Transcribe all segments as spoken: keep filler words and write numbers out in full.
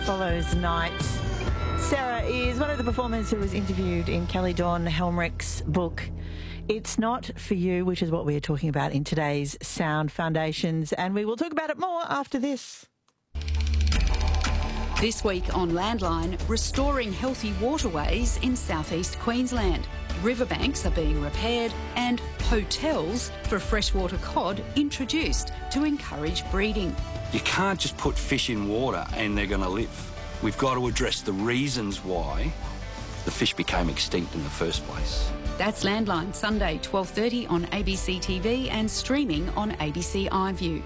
Follows Night. Sarah is one of the performers who was interviewed in Kelly Dawn Helmrich's book, It's Not For You, which is what we are talking about in today's Sound Foundations, and we will talk about it more after this. This week on Landline, restoring healthy waterways in southeast Queensland. Riverbanks are being repaired and hotels for freshwater cod introduced to encourage breeding. You can't just put fish in water and they're going to live. We've got to address the reasons why the fish became extinct in the first place. That's Landline, Sunday, twelve thirty on A B C T V and streaming on A B C iView.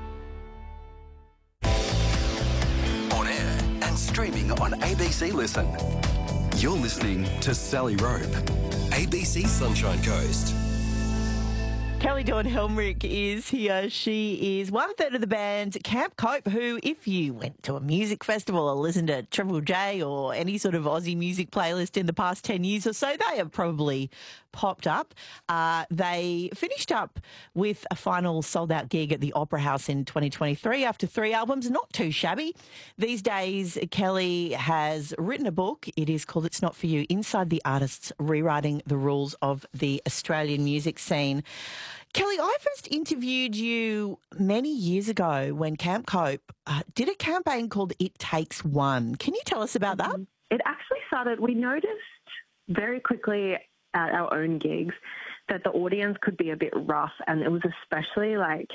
On air and streaming on A B C Listen. You're listening to Sally Rope, A B C Sunshine Coast. Kelly Dawn Helmrich is here. She is one third of the band Camp Cope, who, if you went to a music festival or listened to Triple J or any sort of Aussie music playlist in the past ten years or so, they have probably popped up. Uh, they finished up with a final sold-out gig at the Opera House in twenty twenty-three after three albums. Not too shabby. These days, Kelly has written a book. It is called It's Not For You, Inside the Artists Rewriting the Rules of the Australian Music Scene. Kelly, I first interviewed you many years ago when Camp Cope uh, did a campaign called It Takes One. Can you tell us about that? It actually started, we noticed very quickly at our own gigs that the audience could be a bit rough, and it was especially like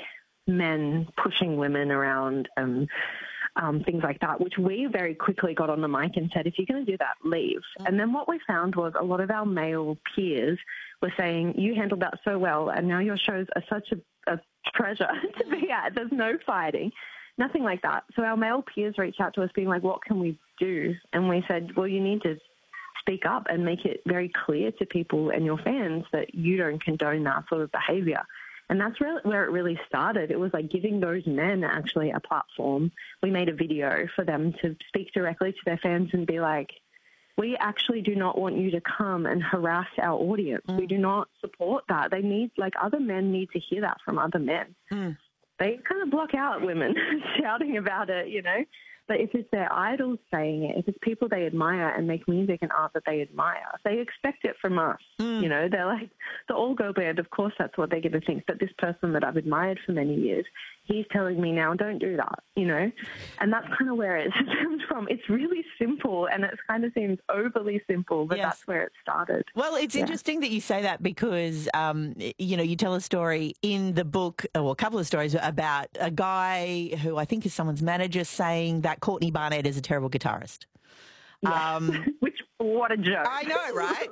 men pushing women around and um, things like that, which we very quickly got on the mic and said, if you're going to do that, leave. Mm-hmm. And then what we found was a lot of our male peers were saying, you handled that so well, and now your shows are such a, a treasure to be at. There's no fighting, nothing like that. So our male peers reached out to us being like, what can we do? And we said, well, you need to speak up and make it very clear to people and your fans that you don't condone that sort of behaviour. And that's really where it really started. It was like giving those men actually a platform. We made a video for them to speak directly to their fans and be like, we actually do not want you to come and harass our audience. Mm. We do not support that. They need, like, other men need to hear that from other men. Mm. They kind of block out women shouting about it, you know. But if it's their idols saying it, if it's people they admire and make music and art that they admire, they expect it from us. Mm. You know, they're like, the All Girl Band, of course that's what they're going to think. But this person that I've admired for many years, he's telling me now, don't do that, you know. And that's kind of where it stems from. It's really simple, and it kind of seems overly simple, but yes, that's where it started. Well, it's yeah. interesting that you say that because, um, you know, you tell a story in the book, or a couple of stories about a guy who I think is someone's manager saying that Courtney Barnett is a terrible guitarist. Yeah. Um, Which, what a joke. I know, right?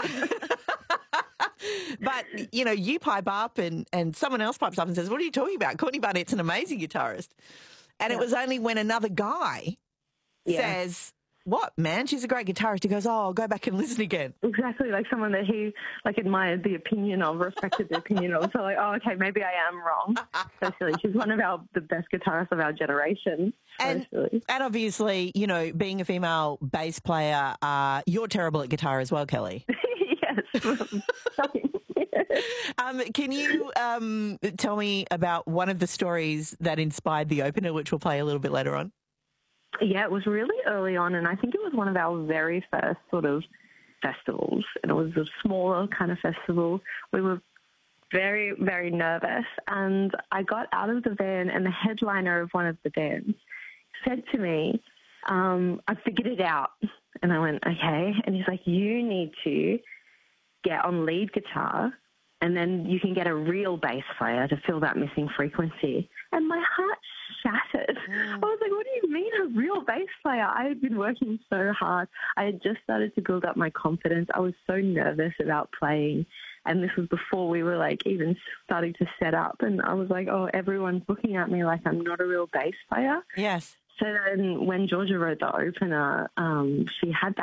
But, but, you know, you pipe up and, and someone else pipes up and says, what are you talking about? Courtney Barnett's an amazing guitarist. And yeah. it was only when another guy yeah. says, what, man, she's a great guitarist. He goes, oh, I'll go back and listen again. Exactly, like someone that he, like, admired the opinion of, respected the opinion of. So, like, oh, okay, maybe I am wrong. So silly. She's one of our the best guitarists of our generation. So and, silly. And obviously, you know, being a female bass player, uh, you're terrible at guitar as well, Kelly. Yes. Shocking. um, can you um, tell me about one of the stories that inspired the opener, which we'll play a little bit later on? Yeah, it was really early on, and I think it was one of our very first sort of festivals, and it was a smaller kind of festival. We were very, very nervous, and I got out of the van, and the headliner of one of the bands said to me, um, I figured it out. And I went, okay. And he's like, you need to get on lead guitar, and then you can get a real bass player to fill that missing frequency. And my heart shattered. Mm. I was like, what do you mean a real bass player? I had been working so hard. I had just started to build up my confidence. I was so nervous about playing. And this was before we were, like, even starting to set up. And I was like, oh, everyone's looking at me like I'm not a real bass player. Yes. So then when Georgia wrote the opener, um, she had that